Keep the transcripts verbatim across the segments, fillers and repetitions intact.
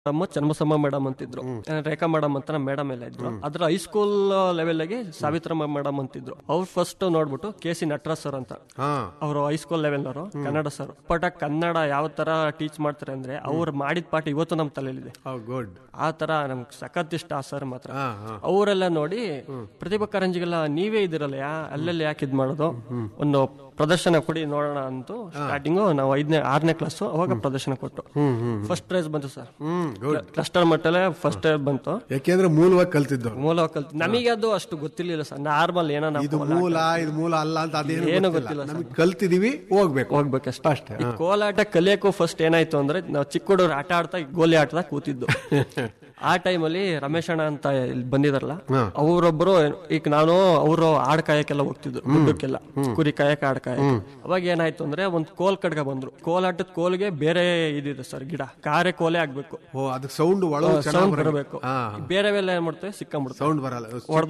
Channabasamma madam ಅಂತಿದ್ರು, ರೇಖಾ madam ಅಂತ ನಮ್ಮ ಮೇಡಮ್ ಎಲ್ಲ ಇದ್ರು. ಅದ್ರ ಹೈಸ್ಕೂಲ್ ಲೆವೆಲ್ ಗೆ ಸಾವಿತ್ರಮ್ಮ ಮೇಡಮ್ ಅಂತಿದ್ರು. ಅವ್ರು ಫಸ್ಟ್ ನೋಡ್ಬಿಟ್ಟು ಕೆ ಸಿ ನಟರಾಜ್ ಸರ್ ಅಂತ, ಅವರು ಹೈಸ್ಕೂಲ್ ಲೆವೆಲ್ ಅವರು ಕನ್ನಡ ಸರ್. ಪಟ ಕನ್ನಡ ಯಾವ ತರ ಟೀಚ್ ಮಾಡ್ತಾರೆ ಅಂದ್ರೆ ಅವ್ರು ಮಾಡಿದ ಪಾಠ ಇವತ್ತು ನಮ್ ತಲೆಯಲ್ಲಿದೆ. ಆ ತರ ನಮ್ಗೆ ಸಖತ್ ಇಷ್ಟ ಆ ಸರ್ ಮಾತ್ರ. ಅವರೆಲ್ಲ ನೋಡಿ ಪ್ರತಿಭಾ ಕಾರಂಜಿಗೆಲ್ಲ ನೀವೇ ಇದಿರಲ್ಲ, ಯಾ ಅಲ್ಲೆಲ್ಲ ಯಾಕೆ ಇದ್ ಮಾಡೋದು, ಒಂದು ಪ್ರದರ್ಶನ ಕೊಡಿ ನೋಡೋಣ ಅಂತೂ ಸ್ಟಾರ್ಟಿಂಗು ನಾವು ಐದನೇ ಆರನೇ ಕ್ಲಾಸ್ ಅವಾಗ ಪ್ರದರ್ಶನ ಕೊಟ್ಟು ಫಸ್ಟ್ ಪ್ರೈಸ್ ಬಂತು ಸರ್. ಕ್ಲಸ್ಟರ್ ಮಟ್ಟಲ್ಲೇ ಫಸ್ಟ್ ಬಂತು. ಯಾಕೆಂದ್ರೆ ಮೂಲವಾಗಿ ಕಲ್ತಿದ್ದು ಮೂಲವಾಗಿ ಕಲ್ತಿ ನಮಗೆ ಅದು ಅಷ್ಟು ಗೊತ್ತಿರ್ಲಿಲ್ಲ ಸರ್. ನಾರ್ಮಲ್ ಏನೋ ಇದು ಮೂಲ ಇದು ಮೂಲ ಅಲ್ಲ ಅಂತ ಏನು ಗೊತ್ತಿಲ್ಲ, ಕಲ್ತಿದೀವಿ ಹೋಗ್ಬೇಕು ಹೋಗ್ಬೇಕಷ್ಟೇ ಅಷ್ಟೇ. ಈ ಕೋಲಾಟ ಕಲಿಯಕ್ಕೂ ಫಸ್ಟ್ ಏನಾಯ್ತು ಅಂದ್ರೆ ನಾವು ಚಿಕ್ಕ ಹುಡುಗರು ಆಟ ಆಡ್ತಾ ಗೋಲಿ ಆಟದಾಗ ಕೂತಿದ್ದು. ಆ ಟೈಮಲ್ಲಿ ರಮೇಶ್ ಅಣ್ಣ ಅಂತ ಇಲ್ಲಿ ಬಂದಿದಾರಲ್ಲ, ಅವರೊಬ್ರು ಈಗ ನಾನು ಅವರು ಆಡ್ ಕಾಯಕ್ಕೆಲ್ಲ ಹೋಗ್ತಿದ್ರು, ಗುಡ್ಡಕ್ಕೆಲ್ಲ ಕುರಿ ಕಾಯಕ ಆಡ್ ಕಾಯಕ. ಅವಾಗ ಏನಾಯ್ತು ಅಂದ್ರೆ ಒಂದ್ ಕೋಲ್ ಕಡ್ಗ ಬಂದ್ರು. ಕೋಲಾಟದ ಕೋಲ್ಗೆ ಬೇರೆ ಇದಿದೆ ಸರ್, ಗಿಡ ಕಾರೆ ಕೋಲೆ ಆಗ್ಬೇಕು, ಅದಕ್ಕೆ ಸೌಂಡ್ ಸೌಂಡ್ ಬರಬೇಕು. ಬೇರೆವೆಲ್ಲ ಏನ್ ಮಾಡ್ತೇವೆ ಸಿಕ್ಕಂಬಿಡ್ತೇವೆ, ಸೌಂಡ್ ಬರಲ್ಲ,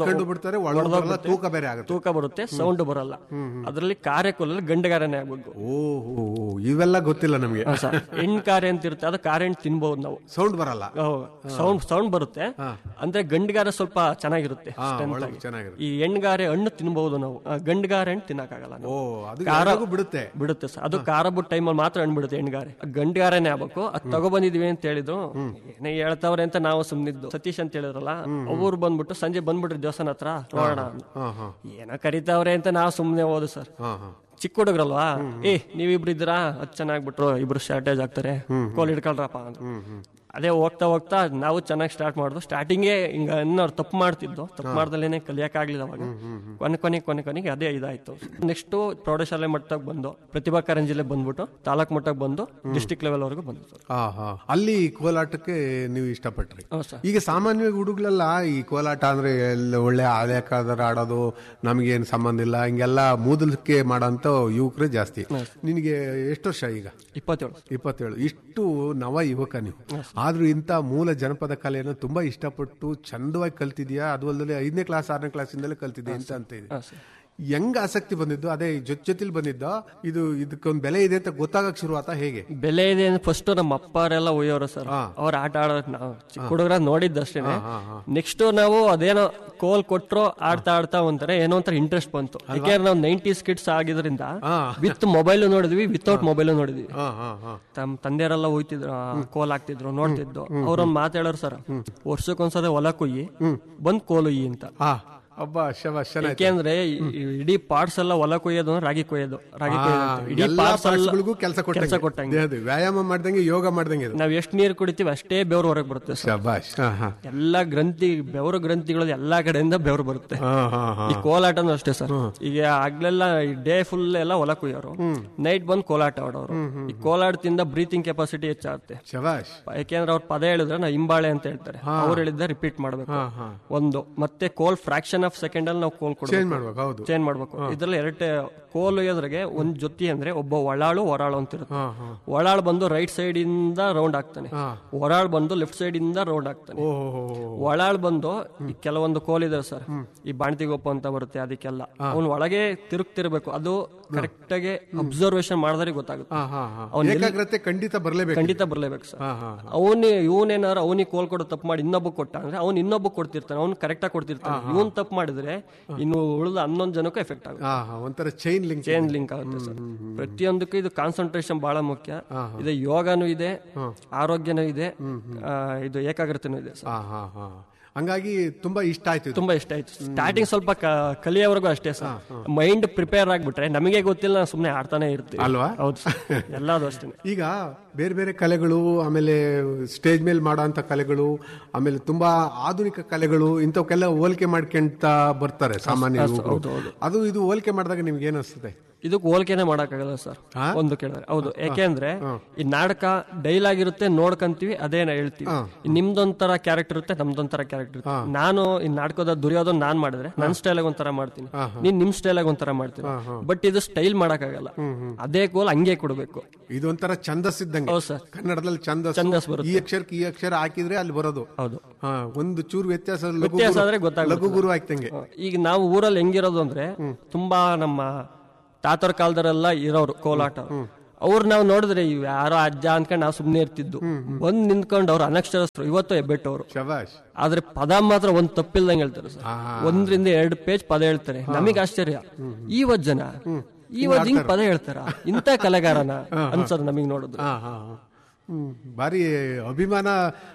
ತೂಕ ಬೇರೆ ಆಗುತ್ತೆ, ತೂಕ ಬರುತ್ತೆ, ಸೌಂಡ್ ಬರಲ್ಲ. ಅದ್ರಲ್ಲಿ ಕಾರೆ ಕೋಲಲ್ಲಿ ಗಂಡಗಾರನೇ ಆಗ್ಬೇಕು. ಓಹೋ, ಇವೆಲ್ಲ ಗೊತ್ತಿಲ್ಲ ನಮ್ಗೆ. ಹೆಣ್ ಕಾರೆ ಅಂತ ಇರುತ್ತೆ, ಅದು ಕಾರೆ ಹಣ್ಣು ತಿನ್ಬಹುದು ನಾವು, ಸೌಂಡ್ ಬರಲ್ಲ. ಸೌಂಡ್ ಸೌಂಡ್ ಬರುತ್ತೆ ಅಂದ್ರೆ ಗಂಡಗಾರ ಸ್ವಲ್ಪ ಚೆನ್ನಾಗಿರುತ್ತೆ. ಈ ಹೆಣ್ಗಾರೆ ಹಣ್ಣು ತಿನ್ಬಹುದು ನಾವು, ಗಂಡಗಾರ ಹಣ್ಣು ತಿನ್ನಕ್ಕಾಗಲ್ಲ. ಖಾರ ಬಿಡುತ್ತೆ ಬಿಡುತ್ತೆ ಸರ್, ಅದು ಖಾರ ಬಿಟ್ಟು ಟೈಮಲ್ಲಿ ಮಾತ್ರ ಹಣ್ಣು ಬಿಡುತ್ತೆ ಹೆಣ್ಗಾರೆ. ಗಂಡಗಾರನೇ ಆಗ್ಬೇಕು. ಅದ್ ತಗೊಬಂದಿದೀವಿ ಅಂತ ಹೇಳಿದ್ರು, ಏನೇ ಹೇಳ್ತಾವ್ರೆ ಅಂತ ನಾವು ಸುಮ್ನಿದ್ದು. ಸತೀಶ್ ಅಂತ ಹೇಳಿದ್ರಲ್ಲ, ಅವ್ರು ಬಂದ್ಬಿಟ್ಟು ಸಂಜೆ ಬಂದ್ಬಿಟ್ರಿ ದೇವಸ್ಥಾನ ಹತ್ರ ನೋಡೋಣ, ಏನೋ ಕರಿತಾವ್ರೆ ಅಂತ ನಾವು ಸುಮ್ನೆ ಹೋದು ಸರ್. ಚಿಕ್ಕ ಹುಡುಗ್ರಲ್ವಾ, ಏ ನೀವಿಬ್ರು ಇದ್ರಾ ಅದ್ ಚೆನ್ನಾಗ್ಬಿಟ್ರು, ಇಬ್ರು ಶಾರ್ಟೇಜ್ ಆಗ್ತಾರೆ, ಕೋಲ್ ಹಿಡ್ಕೊಳ್ರಪ್ಪ ಅಂತ. ಅದೇ ಹೋಗ್ತಾ ಹೋಗ್ತಾ ನಾವು ಚೆನ್ನಾಗಿ ಸ್ಟಾರ್ಟ್ ಮಾಡಿದ್ವು. ಸ್ಟಾರ್ಟಿಂಗೇ ಹಿಂಗ ಅನ್ನೋರು ತಪ್ಪು ಮಾಡ್ತಿದ್ದು, ತಪ್ಪು ಮಾಡ್ದಲೇನೆ ಕಲಿಯಕ್ ಆಗ್ಲಿಲ್ಲ ಅವಾಗ. ಕೊನೆ ಕೊನೆ ಕೊನೆ ಕೊನೆಗೆ ಅದೇ ಇದಾಯ್ತು. ನೆಕ್ಸ್ಟ್ ಪ್ರೌಢಶಾಲೆ ಮಟ್ಟಕ್ಕೆ ಬಂದು, ಪ್ರತಿಭಾ ಕಾರಂಜಿಲೆ ಬಂದ್ಬಿಟ್ಟು ತಾಲೂಕ್ ಮಟ್ಟಕ್ಕೆ ಬಂದು ಡಿಸ್ಟಿಕ್ ಲೆವೆಲ್ ವರೆಗೂ ಬಂದು ಅಲ್ಲಿ ಕೋಲಾಟಕ್ಕೆ ನೀವು ಇಷ್ಟಪಟ್ರಿ. ಈಗ ಸಾಮಾನ್ಯವಾಗಿ ಹುಡುಗ್ಲೆಲ್ಲ ಈ ಕೋಲಾಟ ಅಂದ್ರೆ ಒಳ್ಳೆ ಹಳೆ ಕಾಲದ ಆಡೋದು, ನಮ್ಗೇನು ಸಂಬಂಧ ಇಲ್ಲ, ಹಿಂಗೆಲ್ಲ ಮೂದಲಕ್ಕೆ ಮಾಡೋಂತ ಯುವಕರೇ ಜಾಸ್ತಿ. ನಿನಗೆ ಎಷ್ಟು ವರ್ಷ ಈಗ? ಇಪ್ಪತ್ತೇಳು ಇಪ್ಪತ್ತೇಳು ಇಷ್ಟು ನವ ಯುವಕ ನೀವು, ಆದ್ರೂ ಇಂತ ಮೂಲ ಜನಪದ ಕಲೆಯನ್ನು ತುಂಬಾ ಇಷ್ಟಪಟ್ಟು ಚಂದವಾಗಿ ಕಲ್ತಿದ್ಯಾ. ಅದು ಅಲ್ಲದೆ ಐದನೇ ಕ್ಲಾಸ್ ಆರನೇ ಕ್ಲಾಸ್ ಇಂದಲೇ ಕಲ್ತಿದ್ದೆ ಅಂತ ಅಂತ ಇದೆ. ಹೆಂಗ ಆಸಕ್ತಿ ಬಂದಿದ್ದು? ಅದೇ ಜೊತೆ ಜೊತೆಲಿ ಬಂದಿದ್ದ? ಇದು ಇದಕ್ಕೊಂದು ಬೆಲೆ ಇದೆ ಅಂತ ಗೊತ್ತಾಗಕ್ ಶುರು ಆತ ಹೇಗೆ? ಬೆಲೆ ಇದೆ ಅಂದ್ರೆ ಫಸ್ಟ್ ನಮ್ಮ ಅಪ್ಪರೆಲ್ಲ ಒಯ್ಯೋರು ಸರ್, ಅವ್ರ ಆಟ ಆಡೋದ್ ನಾವು ಚಿಕ್ಕ ಹುಡುಗರ ನೋಡಿದ್ದಷ್ಟೇ. ನೆಕ್ಸ್ಟ್ ನಾವು ಅದೇನೋ ಕೋಲ್ ಕೊಟ್ರು ಆಡ್ತಾ ಆಡ್ತಾ ಒಂಥರ ಏನೋ ಒಂಥರ ಇಂಟ್ರೆಸ್ಟ್ ಬಂತು. ಯಾಕೆಂದ್ರೆ ನಾವು ನೈಂಟೀಸ್ ಕಿಡ್ಸ್ ಆಗಿದ್ರಿಂದ ವಿತ್ ಮೊಬೈಲ್ ನೋಡಿದ್ವಿ, ವಿತೌಟ್ ಮೊಬೈಲ್ ನೋಡಿದ್ವಿ. ತಮ್ಮ ತಂದೆಯರೆಲ್ಲ ಹೋಯ್ತಿದ್ರು, ಕೋಲ್ ಹಾಕ್ತಿದ್ರು, ನೋಡ್ತಿದ್ರು. ಅವ್ರೊಂದ್ ಮಾತಾಡೋರು ಸರ್, ವರ್ಷಕ್ಕೊಂದ್ಸದ ಹೊಲ ಕೊಯ್ಯಿ ಬಂದ್ ಕೋಲ್ ಒಯ್ಯಿ ಅಂತ. ಯಾಕೆಂದ್ರೆ ಇಡೀ ಪಾರ್ಟ್ಸ್ ಎಲ್ಲ ಹೊಲ ಕೊಯ್ಯೋದು, ರಾಗಿ ಕೊಯ್ಯೋದು, ರಾಗಿ ಕೊಯ್ಯೋದು, ಇಡೀ ಪಾರ್ಟ್ಸ್ ಕೆಲಸ ಕೊಟ್ಟಂಗೆ, ವ್ಯಾಯಾಮ ಮಾಡ್ದಂಗೆ, ಯೋಗ ಮಾಡ್ದಂಗೆ. ನಾವ್ ಎಷ್ಟು ನೀರು ಕುಡಿತೀವಿ ಅಷ್ಟೇ ಬೆವರು ಹೊರಗೆ ಬರುತ್ತೆ. ಎಲ್ಲಾ ಗ್ರಂಥಿ, ಬೆವರು ಗ್ರಂಥಿಗಳು ಎಲ್ಲಾ ಕಡೆಯಿಂದ ಬೆವರು ಬರುತ್ತೆ. ಈ ಕೋಲಾಟನೂ ಅಷ್ಟೇ ಸರ್. ಈಗ ಆಗ್ಲೆಲ್ಲ ಡೇ ಫುಲ್ ಎಲ್ಲ ಹೊಲ ಕೊಯ್ಯೋರು, ನೈಟ್ ಬಂದ್ ಕೋಲಾಟ ಆಡೋರು. ಈ ಕೋಲಾಟದಿಂದ ಬ್ರೀತಿಂಗ್ ಕೆಪಾಸಿಟಿ ಹೆಚ್ಚಾಗುತ್ತೆ. ಯಾಕೆಂದ್ರೆ ಅವ್ರ ಪದ ಹೇಳಿದ್ರೆ ನಾವು ಹಿಂಬಾಳೆ ಅಂತ ಹೇಳ್ತಾರೆ, ಅವ್ರು ಹೇಳಿದ್ರೆ ರಿಪೀಟ್ ಮಾಡ್ಬೇಕು ಒಂದು. ಮತ್ತೆ ಕೋಲ್ ಫ್ರಾಕ್ಷನ್ ಆಫ್ ಸೆಕೆಂಡ್ ಅಲ್ಲಿ ನಾವು ಕೋಲ್ ಚೇಂಜ್ ಮಾಡ್ಬೇಕು ಚೇಂಜ್ ಮಾಡ್ಬೇಕು ಇದ್ರಲ್ಲಿ ಎರಡು ಕೋಲ್ ಒಯ್ಯೋದ್ರಾಗೆ ಒಂದ್ ಜೊತೆ ಅಂದ್ರೆ ಒಬ್ಬ ಒಳಾಳು ಹೊರಾಳು ಅಂತ ಇರುತ್ತೆ. ಒಳಾಳು ಬಂದು ರೈಟ್ ಸೈಡ್ ಇಂದ ರೌಂಡ್ ಆಗ್ತಾನೆ, ಹೊರಾಳು ಬಂದು ಲೆಫ್ಟ್ ಸೈಡ್ ಇಂದ ರೌಂಡ್ ಆಗ್ತಾನೆ. ಒಳಾಳು ಬಂದು ಕೆಲವೊಂದು ಕೋಲ್ ಇದೆ ಸರ್, ಈ ಬಾಣ್ತಿಗೊಪ್ಪ ಅಂತ ಬರುತ್ತೆ, ಅದಕ್ಕೆಲ್ಲ ಅವ್ನು ಒಳಗೆ ತಿರುಗ್ತಿರ್ಬೇಕು. ಅದು ಕರೆಕ್ಟ್ ಆಗಿ ಅಬ್ಸರ್ವೇಷನ್ ಮಾಡಿದ್ರೆ ಗೊತ್ತಾಗುತ್ತೆ. ಖಂಡಿತ ಬರ್ಲೇಬೇಕು ಖಂಡಿತ ಬರ್ಲೇಬೇಕು ಸರ್. ಅವನಿ ಇವನೇನಾರ ಅವನಿಗೆ ಕೋಲ್ ಕೊಡೋ ತಪ್ಪು ಮಾಡಿ ಇನ್ನೊಬ್ಬ ಕೊಟ್ಟ ಅಂದ್ರೆ ಅವ್ನು ಇನ್ನೊಬ್ಬ ಕೊಡ್ತಿರ್ತಾನೆ, ಅವ್ನು ಕರೆಕ್ಟ್ ಆಗಿ ಕೊಡ್ತಿರ್ತಾನೆ. ಇವನ್ ತಪ್ಪು ಮಾಡಿದ್ರೆ ಇನ್ನು ಉಳಿದ ಹನ್ನೊಂದು ಜನಕ್ಕೂ ಎಫೆಕ್ಟ್ ಆಗುತ್ತೆ. ಒಂಥರ ಚೈನ್ ಲಿಂಕ್ ಚೈನ್ ಲಿಂಕ್ ಆಗುತ್ತೆ ಸರ್. ಪ್ರತಿಯೊಂದಕ್ಕೂ ಇದು ಕಾನ್ಸಂಟ್ರೇಷನ್ ಬಹಳ ಮುಖ್ಯ. ಇದು ಯೋಗನೂ ಇದೆ, ಆರೋಗ್ಯನೂ ಇದೆ, ಇದು ಏಕಾಗ್ರತೆನೂ ಇದೆ ಸರ್. ಹಂಗಾಗಿ ತುಂಬಾ ಇಷ್ಟ ಆಯ್ತು, ತುಂಬಾ ಇಷ್ಟ ಆಯ್ತು. ಸ್ಟಾರ್ಟಿಂಗ್ ಸ್ವಲ್ಪ ಕಲಿಯೋವರೆಗೂ ಅಷ್ಟೇ ಸರ್. ಮೈಂಡ್ ಪ್ರಿಪೇರ್ ಆಗ್ಬಿಟ್ರೆ ನಮಗೆ ಗೊತ್ತಿಲ್ಲ, ನಾವು ಸುಮ್ನೆ ಆಡ್ತಾನೆ ಇರ್ತೀವಿ ಅಲ್ವಾ? ಹೌದು, ಎಲ್ಲಾದು ಅಷ್ಟೇ. ಈಗ ಬೇರೆ ಬೇರೆ ಕಲೆಗಳು, ಆಮೇಲೆ ಸ್ಟೇಜ್ ಮೇಲೆ ಮಾಡೋ ಅಂತ ಕಲೆಗಳು, ಆಮೇಲೆ ತುಂಬಾ ಆಧುನಿಕ ಕಲೆಗಳು, ಇಂಥವಕ್ಕೆಲ್ಲ ಹೋಲಿಕೆ ಮಾಡ್ಕೊಂತ ಬರ್ತಾರೆ ಸಾಮಾನ್ಯ. ಅದು ಇದು ಹೋಲಿಕೆ ಮಾಡಿದಾಗ ನಿಮ್ಗೆ ಏನ್ ಅನ್ಸುತ್ತೆ? ಇದಕ್ಕೆ ಹೋಲಿಕೆನೆ ಮಾಡಕ್ಕಾಗಲ್ಲ ಸರ್ ಒಂದು ಕೇಳಿದ್ರೆ. ಹೌದು, ಯಾಕೆಂದ್ರೆ ಈ ನಾಟಕ ಡೈಲಾಗ್ ಇರುತ್ತೆ, ನೋಡ್ಕಂತೀವಿ, ಅದೇನ ಹೇಳ್ತೀವಿ. ನಿಮ್ದೊಂಥರ ಕ್ಯಾರೆಕ್ಟರ್ ಇರುತ್ತೆ, ನಮ್ದೊಂಥರ ಕ್ಯಾರೆಕ್ಟರ್ ಇರುತ್ತೆ. ನಾನು ಈ ನಾಟಕದ ದುರ್ಯೋಧನ ನಾನ್ ಮಾಡಿದ್ರೆ ನನ್ ಸ್ಟೈಲಾಗ ಒಂಥರ ಮಾಡ್ತೀನಿ, ನೀನ್ ನಿಮ್ ಸ್ಟೈಲಾಗ ಒಂಥರ ಮಾಡ್ತೀನಿ. ಬಟ್ ಇದು ಸ್ಟೈಲ್ ಮಾಡಕ್ಕಾಗಲ್ಲ, ಅದೇ ಗೋಲ್ ಹಂಗೆ ಕೊಡ್ಬೇಕು. ಇದೊಂಥರ ಛಂದಸ್ ಇದ್ದಂಗೆ. ಹೌದು ಸರ್, ಕನ್ನಡದಲ್ಲಿ ಛಂದಸ್ ಛಂದಸ್ ಬರುತ್ತೆ. ಈ ಅಕ್ಷರಕ್ಕೆ ಈ ಅಕ್ಷರ ಹಾಕಿದ್ರೆ ಅಲ್ಲಿ ಬರೋದು. ಹೌದು, ಒಂದು ಚೂರು ವ್ಯತ್ಯಾಸ ವ್ಯತ್ಯಾಸ ಆದ್ರೆ ಗೊತ್ತಾಗುತ್ತೆ, ಲಘು ಗುರು ಆಗ್ತಂಗೆ. ಈಗ ನಾವು ಊರಲ್ಲಿ ಹೆಂಗಿರೋದು ಅಂದ್ರೆ, ತುಂಬಾ ನಮ್ಮ ತಾತರ ಕಾಲದರೆಲ್ಲ ಇರೋರು ಕೋಲಾಟ, ಅವ್ರು ನಾವು ನೋಡಿದ್ರೆ ಇವ್ ಯಾರೋ ಅಜ್ಜ ಅನ್ಕೊಂಡು ನಾವು ಸುಮ್ನೆ ಇರ್ತಿದ್ದು, ಬಂದ್ ನಿಂತ್ಕೊಂಡು ಅವ್ರು ಅನಕ್ಷರಸ್ಥರು, ಇವತ್ತು ಹೆಬ್ಬೆಟ್ಟವ್ರು. ಆದ್ರೆ ಪದ ಮಾತ್ರ ಒಂದ್ ತಪ್ಪಿಲ್ದಂಗೆ ಹೇಳ್ತಾರೆ ಸರ್. ಒಂದ್ರಿಂದ ಎರಡು ಪೇಜ್ ಪದ ಹೇಳ್ತಾರೆ. ನಮಗ್ ಆಶ್ಚರ್ಯ, ಇವತ್ ಜನ ಇವತ್ ಹಿಂಗ್ ಪದ ಹೇಳ್ತಾರ, ಇಂತ ಕಲೆಗಾರನ ಅನ್ಸದ್ ನಮಗ್ ನೋಡಿದ್ರು. ಬಾರಿ ಅಭಿಮಾನ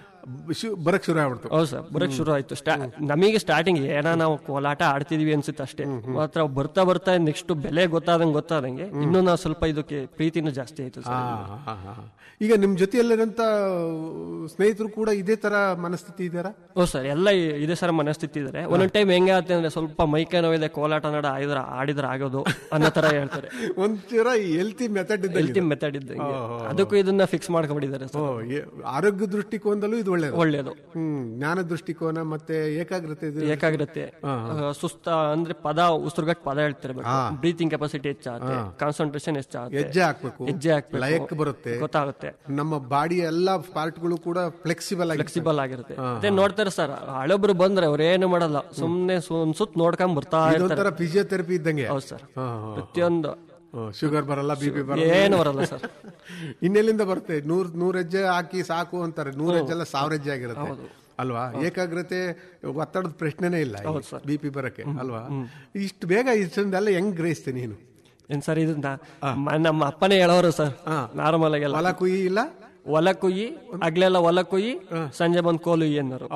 ಬರಕ್ ಶುರು ಆಗ್ಬಿಡ್ತು. ಹೌದು ಸರ್, ಬರಕ್ ಶುರು ಆಯ್ತು. ನಮಗೆ ಸ್ಟಾರ್ಟಿಂಗ್ ಏನೋ ನಾವು ಕೋಲಾಟ ಆಡ್ತಿದೀವಿ ಅನ್ಸುತ್ತೆ ಅಷ್ಟೇ. ಮಾತ್ರ ಬರ್ತಾ ಬರ್ತಾ ನೆಕ್ಸ್ಟ್ ಬೆಲೆ ಗೊತ್ತಾದಂಗೆ ಗೊತ್ತಾದಂಗೆ ಇನ್ನೂ ನಾವು ಸ್ವಲ್ಪ ಇದಕ್ಕೆ ಪ್ರೀತಿನೂ ಜಾಸ್ತಿ ಆಯ್ತು ಸರ್. ಈಗ ನಿಮ್ ಜೊತೆಯಲ್ಲಿರಂತ ಸ್ನೇಹಿತರು ಕೂಡ ಇದೇ ತರ ಮನಸ್ಥಿತಿ ಇದಾರ? ಹೌದು ಸರ್, ಎಲ್ಲ ಇದೇ ಸರ ಮನಸ್ಥಿತಿ ಇದಾರೆ. ಒಂದೊಂದ್ ಟೈಮ್ ಹೆಂಗೆ ಆಗುತ್ತೆ ಅಂದ್ರೆ ಸ್ವಲ್ಪ ಮೈಕೈ ನೋವಿದೆ, ಕೋಲಾಟ ನಾಡ ಆಡಿದ್ರ ಆಡಿದ್ರ ಆಗೋದು ಅನ್ನೋ ತರ ಹೇಳ್ತಾರೆ. ಒಂಚೂರ ಹೆಲ್ತಿ ಮೆಥಡ್ ಹೆಲ್ತಿ ಮೆಥಡ್ ಇದ್ದಂಗೆ ಅದಕ್ಕೂ ಇದನ್ನ ಫಿಕ್ಸ್ ಮಾಡ್ಕೊಂಡಿದ್ದಾರೆ. ಆರೋಗ್ಯ ದೃಷ್ಟಿಕೋನದಲ್ಲೂ ಇದು ಒಳ್ಳೆಯದು ಒಳ್ಳೆಯದು ಹ್ಮ್ ಜ್ಞಾನ ದೃಷ್ಟಿಕೋನ ಮತ್ತೆ ಏಕಾಗ್ರತೆ ಏಕಾಗ್ರತೆ ಸುಸ್ತ ಅಂದ್ರೆ ಪದ ಉಸಿರುಗಟ್ಟು ಪದ ಹೇಳ್ತಿರ್ಬೇಕು, ಬ್ರೀತಿಂಗ್ ಕೆಪಾಸಿಟಿ ಹೆಚ್ಚಾಗುತ್ತೆ, ಕಾನ್ಸಂಟ್ರೇಷನ್ ಹೆಚ್ಚಾಗುತ್ತೆ, ಹೆಜ್ಜೆ ಹಾಕ್ಬೇಕು, ಹೆಜ್ಜೆ ಹಾಕ್ಬೇಕು, ಲಯಕ್ಕೆ ಬರುತ್ತೆ, ಗೊತ್ತಾಗುತ್ತೆ. ನಮ್ಮ ಬಾಡಿ ಎಲ್ಲಾ ಪಾರ್ಟ್ ಗಳು ಕೂಡ ಫ್ಲೆಕ್ಸಿಬಲ್ ಫ್ಲೆಕ್ಸಿಬಲ್ ಆಗಿರುತ್ತೆ. ಅದೇ ನೋಡ್ತಾರೆ ಸರ್, ಹಳೊಬ್ರು ಬಂದ್ರೆ ಅವ್ರು ಏನು ಮಾಡಲ್ಲ, ಸುಮ್ನೆ ಒಂದ್ ಸುತ್ತ ನೋಡ್ಕೊಂಡ್ ಬರ್ತಾ ಇರ್ತಾರೆ. ಫಿಸಿಯೋಥೆರಪಿ ಇದ್ದಂಗೆ. ಹೌದು ಸರ್, ಪ್ರತಿಯೊಂದು ಶುಗರ್ ಬರಲ್ಲ, ಬಿ ಪಿ ಬರಲ್ಲ, ಏನು ಬರಲ್ಲ ಸರ್. ಇನ್ನೆಲ್ಲಿಂದ ಬರುತ್ತೆ? ನೂರ್ ನೂರ್ ಹೆಜ್ಜೆ ಹಾಕಿ ಸಾಕು ಅಂತಾರೆ. ನೂರ್ ಹೆಜ್ಜೆ ಎಲ್ಲ ಸಾವಿರ ಹೆಜ್ಜೆ ಆಗಿರುತ್ತೆ ಅಲ್ವಾ? ಏಕಾಗ್ರತೆ ಒತ್ತಡದ ಪ್ರಶ್ನೆನೇ ಇಲ್ಲ ಬಿ ಪಿ ಬರಕ್ಕೆ ಅಲ್ವಾ? ಇಷ್ಟು ಬೇಗ ಇಷ್ಟೊಂದೆಲ್ಲ ಹೆಂಗ್ ಗ್ರಹಿಸ್ತೆ ನೀನು? ಏನ್ ಸರ್, ಇದನ್ನ ನಮ್ಮ ಅಪ್ಪನೇ ಹೇಳೋರು ಸರ್. ನಾರ್ಮಲ್ ಆಗಿ ಹೊಲ ಕುಯ್ಯಿ ಇಲ್ಲ, ಹೊಲ ಕುಯ್ಯಿ, ಆಗ್ಲೆಲ್ಲ ಹೊಲ ಕುಯ್ಯಿ, ಸಂಜೆ ಬಂದ್ ಕೋಲು ಇಯ್ಯಿ ಅನ್ನೋರು.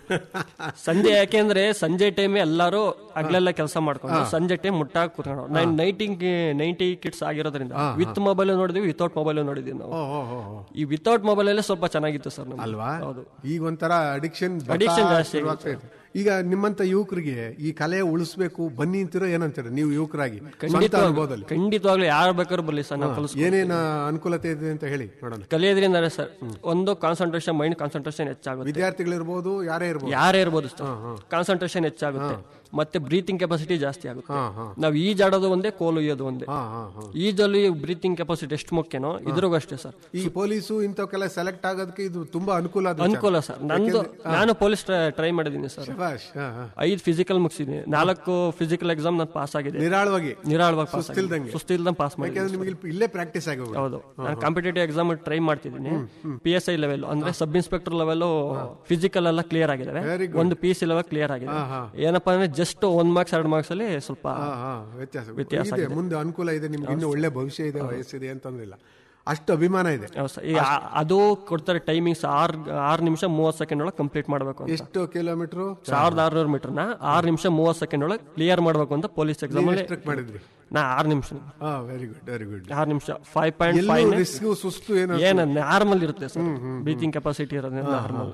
ಸಂಜೆ ಯಾಕೆಂದ್ರೆ ಸಂಜೆ ಟೈಮ್ ಎಲ್ಲಾರು ಆಗ್ಲೆಲ್ಲ ಕೆಲಸ ಮಾಡ್ಕೊಂಡು ಸಂಜೆ ಟೈಮ್ ಮುಟ್ಟಾಗ ಕೂತ್ಕೊಂಡು ನೈನ್ ನೈಟಿಂಗ್ ನೈಂಟಿ ಕಿಡ್ಸ್ ಆಗಿರೋದ್ರಿಂದ ವಿತ್ ಮೊಬೈಲ್ ನೋಡಿದ್ವಿ, ವಿತೌಟ್ ಮೊಬೈಲ್ ನೋಡಿದ್ವಿ ನಾವು. ಈ ವಿತೌಟ್ ಮೊಬೈಲ್ ಅಲ್ಲೇ ಸ್ವಲ್ಪ ಚೆನ್ನಾಗಿತ್ತು ಸರ್ ಅಲ್ವಾ? ಹೌದು, ಈಗ ಒಂಥರ ಅಡಿಕ್ಷನ್ ಅಡಿಕ್ಷನ್ ಜಾಸ್ತಿ. ಈಗ ನಿಮ್ಮಂತ ಯುವಕರಿಗೆ ಈ ಕಲೆ ಉಳಿಸ್ಬೇಕು ಬನ್ನಿ ಅಂತೀರೋ ಏನಂತೀರ ನೀವು ಯುವಕರಾಗಿ? ಖಂಡಿತವಾಗ್ಲೂ ಯಾರು ಬೇಕಾದ್ರೂ ಬರಲಿ ಸರ್, ನಾವು ಕಲಿಸ್ತೀವಿ. ಏನೇನು ಅನುಕೂಲತೆ ಇದೆ ಅಂತ ಹೇಳಿ ನೋಡೋಣ. ಕಲಿಯೋದ್ರಿಂದ ಸರ್ ಒಂದು ಕಾನ್ಸಂಟ್ರೇಷನ್, ಮೈಂಡ್ ಕಾನ್ಸಂಟ್ರೇಷನ್ ಹೆಚ್ಚಾಗುತ್ತೆ. ವಿದ್ಯಾರ್ಥಿಗಳಿರ್ಬೋದು, ಯಾರೇ ಇರ್ಬೋದು, ಯಾರೇ ಇರ್ಬೋದು ಸರ್, ಕಾನ್ಸಂಟ್ರೇಷನ್ ಹೆಚ್ಚಾಗುತ್ತೆ. ಮತ್ತೆ ಬ್ರೀತಿಂಗ್ ಕೆಪಾಸಿಟಿ ಜಾಸ್ತಿ ಆಗುತ್ತೆ. ನಾವು ಈಜಾಡೋದು ಒಂದೇ, ಕೋಲು ಇಯ್ಯೋದು ಒಂದೇ. ಈಜಲ್ಲಿ ಬ್ರೀತಿಂಗ್ ಕೆಪಾಸಿಟಿ ಎಷ್ಟು ಮುಖ್ಯನೋ ಇದ್ರಿಗೂ ಅಷ್ಟೇ ಸರ್. ಈ ಪೊಲೀಸು ಇಂಥವಕ್ಕೆಲ್ಲ ಸೆಲೆಕ್ಟ್ ಆಗೋದಕ್ಕೆ ಇದು ತುಂಬಾ ಅನುಕೂಲ ಅನುಕೂಲ ಸರ್. ನಂದು ನಾನು ಪೊಲೀಸ್ ಟ್ರೈ ಮಾಡಿದ್ದೀನಿ ಸರ್. ಐದು ಫಿಸಿಕಲ್ ಮುಗಿಸಿದೀನಿ, ನಾಲ್ಕು ಫಿಸಿಕಲ್ ಎಕ್ಸಾಮ್ ನಾನು ಪಾಸ್ ಆಗಿದೆ. ನಿರಾಳವಾಗಿ ನಿರಾಳವಾಗಿ ಸುಸ್ತಿಲ್ದಂಗೆ ಪಾಸ್ ಮಾಡಿದ್ದೀನಿ. ಇಲ್ಲೇ ಪ್ರಾಕ್ಟೀಸ್ ಆಗಿ. ಹೌದು, ನಾನು ಕಾಂಪಿಟೇಟಿವ್ ಎಕ್ಸಾಮ್ ಟ್ರೈ ಮಾಡ್ತಿದ್ದೀನಿ. ಪಿ ಎಸ್ ಐ ಲೆವೆಲ್ ಅಂದ್ರೆ ಸಬ್ ಇನ್ಸ್ಪೆಕ್ಟರ್ ಲೆವೆಲ್ ಫಿಸಿಕಲ್ ಎಲ್ಲ ಕ್ಲಿಯರ್ ಆಗಿದಾವೆ. ಒಂದು ಪಿ ಸಿ ಲೆವೆಲ್ ಕ್ಲಿಯರ್ ಆಗಿದೆ. ಏನಪ್ಪಾ ಅಂದ್ರೆ ಜಸ್ಟ್ ಒಂದ್ ಮಾರ್ಕ್ಸ್ ಎರಡು ಮಾರ್ಕ್ಸ್ ಅಲ್ಲಿ ಸ್ವಲ್ಪ ವ್ಯತ್ಯಾಸ ಇದೆ. ಮುಂದೆ ಅನುಕೂಲ ಇದೆ ನಿಮ್ಗೆ, ಇನ್ನು ಒಳ್ಳೆ ಭವಿಷ್ಯ ಇದೆ, ವಯಸ್ಸಿದೆ ಅಂತಂದ್ರಿಲ್ಲ, ಅಷ್ಟು ಅಭಿಮಾನ ಇದೆ. ಅದು ಕೊಡ್ತಾರೆ ಟೈಮಿಂಗ್ಸ್, ಆರ್ ಆರ್ ನಿಮಿಷ ಮೂವತ್ ಸೆಕೆಂಡ್ ಒಳಗೆ ಕಂಪ್ಲೀಟ್ ಮಾಡಬೇಕು. ಎಷ್ಟು ಕಿಲೋಮೀಟರ್? ಸಾವಿರದ ಆರ್ನೂರು ಮೀಟರ್ ನ ಆರ್ ನಿಮಿಷ ಮೂವತ್ ಸೆಕೆಂಡ್ ಒಳಗೆ ಕ್ಲಿಯರ್ ಮಾಡಬೇಕು ಅಂತ ಪೊಲೀಸ್ ಎಕ್ಸಾಮ್ ಮಾಡಿದ್ರಿ. ನಾ ಆರು ನಿಮಿಷ ವೆರಿ ಗುಡ್ ವೆರಿ ಗುಡ್ ಆರು ನಿಮಿಷ ಫೈವ್ ಪಾಯಿಂಟ್ ಫೈವ್ ಸುಸ್ತು ಏನು ನಾರ್ಮಲ್ ಇರುತ್ತೆ ಸರ್. ಬ್ರೀತಿಂಗ್ ಕೆಪಾಸಿಟಿ ಇರೋದ್ರಿಂದ ನಾರ್ಮಲ್.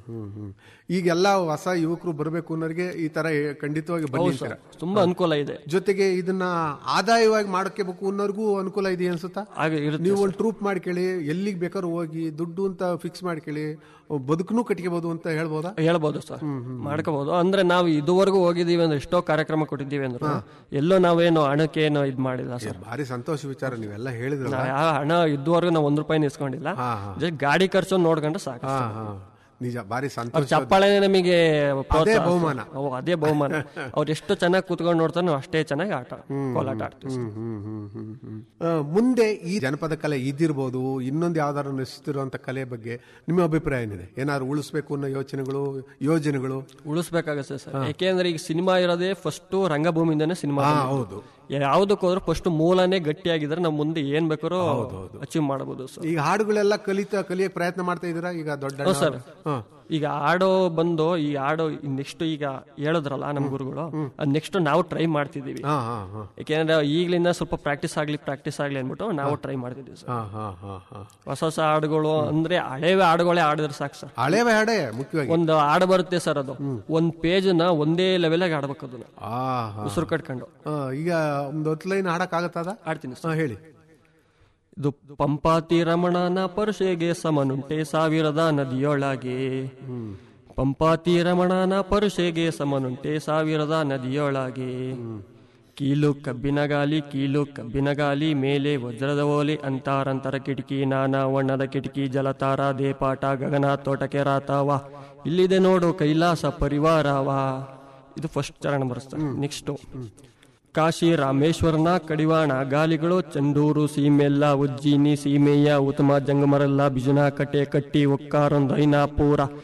ಈಗೆಲ್ಲ ಹೊಸ ಯುವಕರು ಬರಬೇಕು ಅನ್ನೋರಿಗೆ ಈ ತರ ಖಂಡಿತವಾಗಿ ಬನ್ನಿ ಸರ್, ತುಂಬಾ ಅನುಕೂಲ ಇದೆ. ಜೊತೆಗೆ ಇದನ್ನ ಆದಾಯವಾಗಿ ಮಾಡಬೇಕು ಅನ್ನೋರ್ಗೂ ಅನುಕೂಲ ಇದೆ ಅನ್ಸುತ್ತಾ? ನೀವು ಒಂದು ಟ್ರೂಪ್ ಮಾಡ್ಕೊಳ್ಳಿ, ಎಲ್ಲಿಗೆ ಬೇಕಾದ್ರೂ ಹೋಗಿ ದುಡ್ಡು ಅಂತ ಫಿಕ್ಸ್ ಮಾಡ್ಕೊಳ್ಳಿ, ಬದುಕನ್ನು ಕಟ್ಕೋಬಹುದು ಅಂತ ಹೇಳ್ಬೋದಾ? ಹೇಳ್ಬೋದು ಸರ್, ಮಾಡ್ಕೋಬಹುದು. ಅಂದ್ರೆ ನಾವು ಇದುವರೆಗೂ ಹೋಗಿದೀವಿ ಅಂದ್ರೆ ಎಷ್ಟೋ ಕಾರ್ಯಕ್ರಮ ಕೊಟ್ಟಿದ್ದೀವಿ ಅಂದ್ರೆ ಎಲ್ಲೋ ನಾವೇನು ಹಣಕ್ಕೆ ಏನೋ ಇದ್ ಮಾಡಿಲ್ಲ ಸರ್. ಭಾರಿ ಸಂತೋಷ ವಿಚಾರ ನೀವೆಲ್ಲ ಹೇಳಿದ್ರಲ್ಲ. ಹಣ ಇದುವರೆಗೂ ನಾವು ಒಂದ್ ರೂಪಾಯಿ ಇಸ್ಕೊಂಡಿಲ್ಲ, ಜಸ್ಟ್ ಗಾಡಿ ಖರ್ಚು ನೋಡ್ಕೊಂಡು ಸಾಕು. ನಿಜ, ಭಾರಿ ಸಂತೋಷ. ಚಪ್ಪಾಳೆ ನಮಗೆ ಬಹುಮಾನ, ಅದೇ ಬಹುಮಾನ. ಅವ್ರು ಎಷ್ಟು ಚೆನ್ನಾಗಿ ಕೂತ್ಕೊಂಡು ನೋಡ್ತಾರೆ, ನಾವು ಅಷ್ಟೇ ಚೆನ್ನಾಗಿ ಆಟ ಕೋಲಾಟ ಆಡ್ತೀವಿ. ಮುಂದೆ ಈ ಜನಪದ ಕಲೆ ಇದಿರ್ಬೋದು, ಇನ್ನೊಂದು ಯಾವ್ದಾದ್ರು ನಶಿಸ್ತಿರುವಂತ ಕಲೆ ಬಗ್ಗೆ ನಿಮ್ಮ ಅಭಿಪ್ರಾಯ ಏನಿದೆ? ಏನಾದ್ರು ಉಳಿಸ್ಬೇಕು ಅನ್ನೋ ಯೋಚನೆಗಳು ಯೋಜನೆಗಳು? ಉಳಿಸ್ಬೇಕಾಗತ್ತೆ ಸರ್, ಯಾಕೆಂದ್ರೆ ಈಗ ಸಿನಿಮಾ ಇರೋದೇ ಫಸ್ಟ್ ರಂಗಭೂಮಿಯಿಂದಾನೆ ಸಿನಿಮಾ. ಹೌದು, ಯಾವ್ದಕ್ ಹೋದ್ರು ಫಸ್ಟ್ ಮೂಲನೇ ಗಟ್ಟಿಯಾಗಿದ್ರೆ ನಾವು ಮುಂದೆ ಏನ್ ಬೇಕಾದ್ರೂ ಅಚೀವ್ ಮಾಡಬಹುದು ಸರ್. ಈಗ ಹಾಡುಗಳೆಲ್ಲ ಕಲಿತಾ ಕಲಿಯಕ್ ಪ್ರಯತ್ನ ಮಾಡ್ತಾ ಇದ್ದೀರಾ ಈಗ? ದೊಡ್ಡ ಸರ್, ಈಗ ಆಡೋ ಬಂದು ಈ ಆಡೋ ನೆಕ್ಸ್ಟ್ ಈಗ ಹೇಳಿದ್ರಲ್ಲ ನಮ್ ಗುರುಗಳು, ಅದ್ ನೆಕ್ಸ್ಟ್ ನಾವು ಟ್ರೈ ಮಾಡ್ತಿದೀವಿ. ಯಾಕೆಂದ್ರೆ ಈಗ್ಲಿಂದ ಸ್ವಲ್ಪ ಪ್ರಾಕ್ಟೀಸ್ ಆಗ್ಲಿ ಪ್ರಾಕ್ಟೀಸ್ ಆಗ್ಲಿ ಅನ್ಬಿಟ್ಟು ನಾವು ಟ್ರೈ ಮಾಡ್ತಿದೀವಿ ಸರ್. ಹೊಸ ಹೊಸ ಹಾಡುಗಳು ಅಂದ್ರೆ ಹಳೇವೆ ಹಾಡುಗಳೇ ಆಡಿದ್ರೆ ಸಾಕು ಸರ್. ಹಳೇವೆ ಹಾಡೇ ಮುಖ್ಯವಾಗಿ ಒಂದು ಹಾಡು ಬರುತ್ತೆ ಸರ್, ಅದು ಒಂದ್ ಪೇಜ್ ನ ಒಂದೇ ಲೆವೆಲ್ ಆಗಿ ಆಡ್ಬೇಕು, ಅದನ್ನ ಉಸಿರು ಕಟ್ಕೊಂಡು. ಈಗ ಒಂದು ಹೊತ್ತು ಲೈನ್ ಹಾಡಕ್ ಆಗತ್ತದ? ಆಡ್ತೀನಿ, ಹೇಳಿ. ಇದು ಪಂಪಾತಿ ರಮಣನ ಪರುಷೆಗೆ ಸಮನುಂಟೆ ಸಾವಿರದ ನದಿಯೊಳಗೆ, ಪಂಪಾತಿ ರಮಣನ ಪರುಷೆಗೆ ಸಮನುಂಟೆ ಸಾವಿರದ ನದಿಯೊಳಗೆ, ಕೀಲು ಕಬ್ಬಿನ ಗಾಲಿ ಕೀಲು ಕಬ್ಬಿನ ಗಾಲಿ ಮೇಲೆ ವಜ್ರದ ಓಲಿ, ಅಂತಾರಂತರ ಕಿಟಕಿ ನಾನಾ ವಣ್ಣದ ಕಿಟಕಿ, ಜಲತಾರ ದೇಪಾಟ ಗಗನ ತೋಟಕ್ಕೆ ರಾತಾವ, ಇಲ್ಲಿದೆ ನೋಡು ಕೈಲಾಸ ಪರಿವಾರವ. ಇದು ಫಸ್ಟ್ ಚರಣ ಬರುತ್ತೆ. ನೆಕ್ಸ್ಟ್ ಕಾಶಿ ರಾಮೇಶ್ವರನ ಕಡಿವಾಣ ಗಾಲಿಗಳು ಚಂಡೂರು ಸೀಮೆಲ್ಲ ಉಜ್ಜಿನಿ ಸೀಮೆಯ ಉತ್ತಮ ಜಂಗಮರಲ್ಲ ಬಿಜುನ ಕಟೆ ಕಟ್ಟಿ ಒಕ್ಕಾರೊಂದು ಐನಾಪೂರ